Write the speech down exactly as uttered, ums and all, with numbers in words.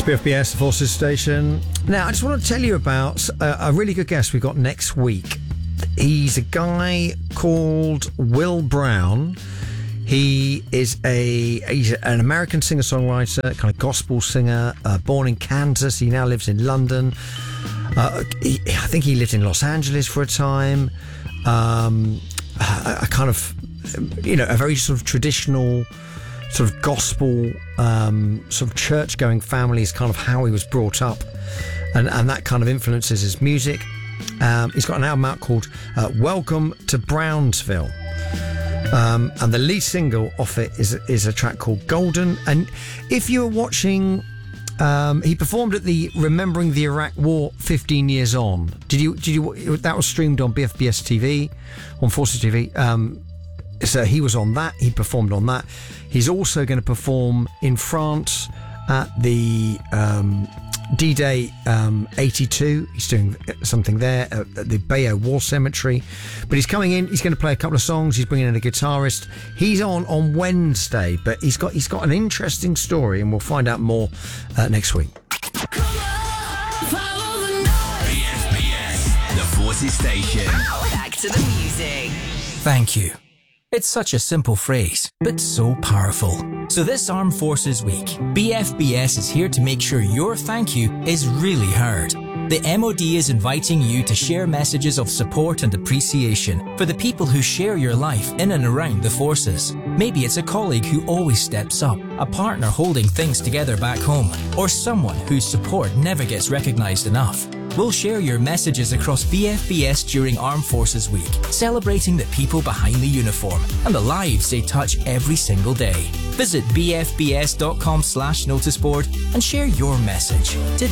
B F B S, the Forces Station. Now, I just want to tell you about a, a really good guest we've got next week. He's a guy called Will Brown. He is a he's an American singer-songwriter, kind of gospel singer, uh, born in Kansas. He now lives in London. Uh, he, I think he lived in Los Angeles for a time. Um, a, a kind of, you know, a very sort of traditional, sort of gospel, um, sort of church-going family is kind of how he was brought up, and, and that kind of influences his music. Um, he's got an album out called uh, Welcome to Brownsville. Um, and the lead single off it is is a track called Golden. And if you were watching, um, he performed at the Remembering the Iraq War fifteen years on. Did you? Did you? That was streamed on B F B S T V, on Forces T V. Um, so he was on that. He performed on that. He's also going to perform in France at the um, D-Day um, eighty-two. He's doing something there at the Bayeux War Cemetery. But he's coming in. He's going to play a couple of songs. He's bringing in a guitarist. He's on on Wednesday, but he's got he's got an interesting story, and we'll find out more uh, next week. B F B S, the Forces Station. Back to the music. Thank you. It's such a simple phrase, but so powerful. So this Armed Forces Week, B F B S is here to make sure your thank you is really heard. The M O D is inviting you to share messages of support and appreciation for the people who share your life in and around the forces. Maybe it's a colleague who always steps up, a partner holding things together back home, or someone whose support never gets recognised enough. We'll share your messages across B F B S during Armed Forces Week, celebrating the people behind the uniform and the lives they touch every single day. Visit bfbs.com slash noticeboard and share your message today.